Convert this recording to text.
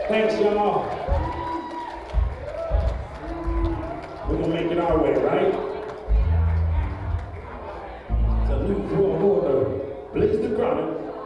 Thanks, y'all. We're gonna make it our way, right? So, who are the Blaze the Chronic.